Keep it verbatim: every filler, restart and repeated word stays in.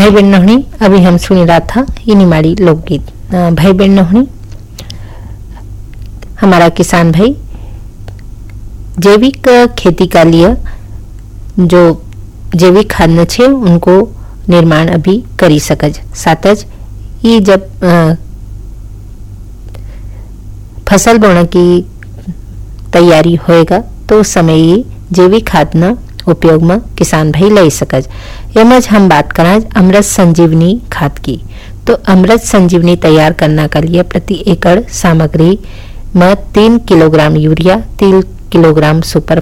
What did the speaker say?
भाई बहन नोहनी, अभी हम सुन रहा था ये निमाड़ी लोकगीत। अ, भाई बहन नोहनी, हमारा किसान भाई जैविक खेती का लिए जो जैविक खाद न छे उनको निर्माण अभी करी सकज। सातज ये जब अ, फसल बोने की तैयारी होएगा तो उस समय ये जैविक खाद न उपयोग में किसान भाई ले सकज। एमज हम बात करें अमृत संजीवनी खाद की, तो अमृत संजीवनी तैयार करने के लिए प्रति एकड़ सामग्री में तीन किलोग्राम यूरिया, तीन किलोग्राम सुपर